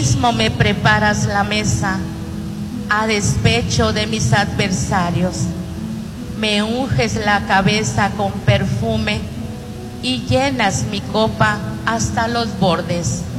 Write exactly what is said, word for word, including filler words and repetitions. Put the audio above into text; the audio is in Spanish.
mismo me preparas la mesa a despecho de mis adversarios. Me unges la cabeza con perfume y llenas mi copa hasta los bordes.